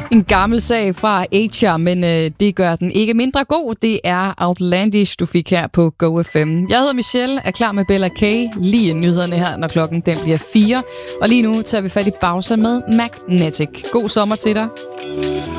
En gammel sag fra HR, men det gør den ikke mindre god. Det er Outlandish, du fik her på Go FM. Jeg hedder Michelle, er klar med Bella K. Lige nyhederne her, når klokken den bliver 4. Og lige nu tager vi fat i Bowser med Magnetic. God sommer til dig.